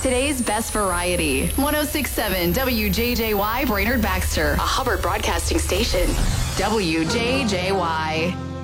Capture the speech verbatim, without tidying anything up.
Today's best variety. one oh six point seven W J J Y Brainerd Baxter, a Hubbard broadcasting station. W J J Y.